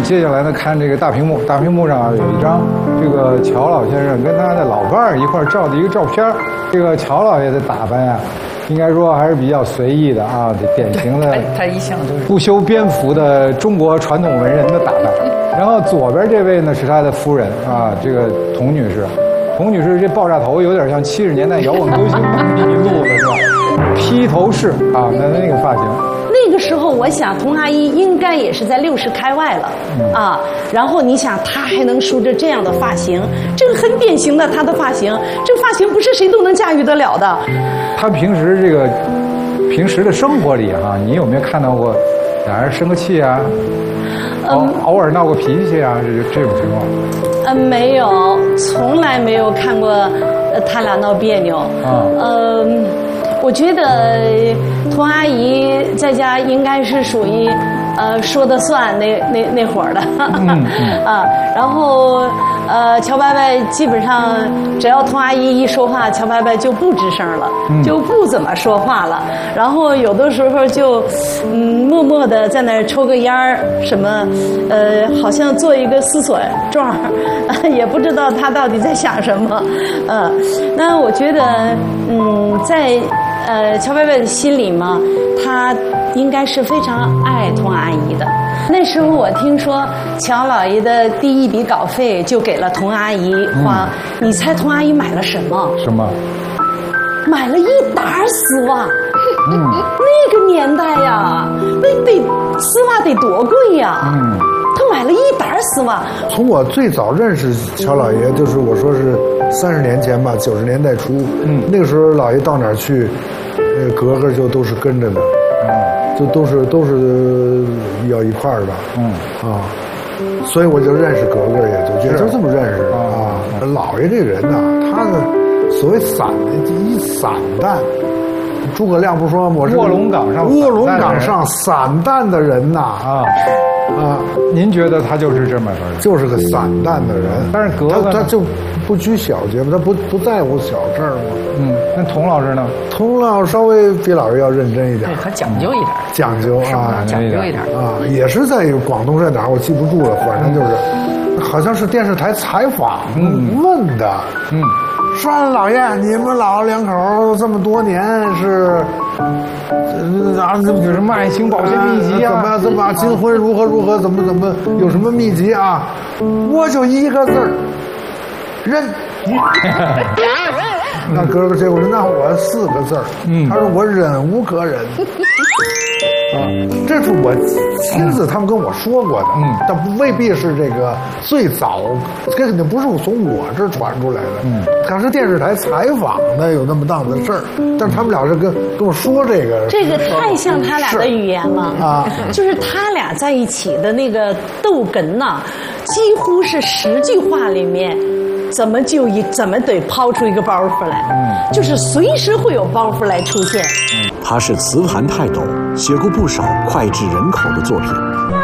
接下来呢，看这个大屏幕，大屏幕上啊有一张这个乔老先生跟他的老伴儿一块照的一个照片。这个乔老爷的打扮啊，应该说还是比较随意的啊，典型的他一向都是不修边幅的中国传统文人的打扮。然后左边这位呢是他的夫人啊，这个童女士。童女士这爆炸头有点像70年代摇滚歌星那一路的是吧？披头士啊，那个发型。 那个时候，我想佟阿姨应该也是在60开外了，啊。然后你想，她还能梳着这样的发型，这个很典型的她的发型，这个发型不是谁都能驾驭得了的。 她平时的生活里哈，你有没有看到过俩人生个气啊？偶尔闹个脾气啊，这种情况？ 没有，从来没有看过他俩闹别扭。我觉得佟阿姨在家应该是属于说的算那伙儿的，啊，然后乔伯伯基本上只要佟阿姨一说话，乔伯伯就不吱声了，就不怎么说话了。然后有的时候就默默的在那儿抽个烟儿，什么好像做一个思索状，也不知道他到底在想什么。那我觉得在乔伯伯的心里嘛，他应该是非常爱佟阿姨的。那时候我听说乔老爷的第一笔稿费就给了佟阿姨花，你猜佟阿姨买了什么？ 什么？ 买了一沓丝袜。那个年代呀，那丝袜得多贵呀。他买了一沓丝袜。 从我最早认识乔老爷，就是我说是30年前吧，90年代初。那个时候老爷到哪儿去，格格就都是跟着的。就都是要一块儿的。所以我就认识格格，也就这么认识的啊。老爷这个人呐，他的所谓散淡。诸葛亮不说我是卧龙岗上散淡的人呐您觉得他就是这么个人？ 就是个散淡的人。 但是格格他就不拘小节嘛，他不在乎小事儿嘛。 那童老师呢？ 童老师稍微比老师要认真一点， 对他讲究一点， 讲究啊， 讲究一点啊，也是在广东在哪儿我记不住了，反正就是好像是电视台采访问的。说老爷，你们老两口这么多年是有什么爱情保鲜秘籍啊？ 怎么金婚如何怎么有什么秘籍啊？我就一个字儿，忍。那哥哥这我说那我4个字儿，他说我忍无可忍。这是我亲自他们跟我说过的，但未必是这个最早，这肯定不是从我这儿传出来的，可是电视台采访的有那么档子事儿，但是他们俩是跟我说这个太像他俩的语言了啊！就是他俩在一起的那个逗哏呐，几乎是10句话里面。怎么得抛出一个包袱来，就是随时会有包袱来出现。 他是词坛泰斗，写过不少脍炙人口的作品。